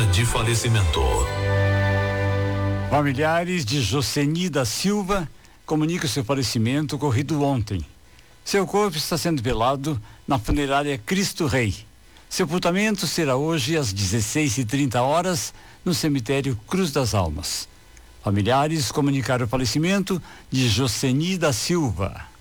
de falecimento. Familiares de Joceni da Silva comunicam seu falecimento ocorrido ontem. Seu corpo está sendo velado na funerária Cristo Rei. Sepultamento será hoje às 16h30 no cemitério Cruz das Almas. Familiares comunicaram o falecimento de Joceni da Silva.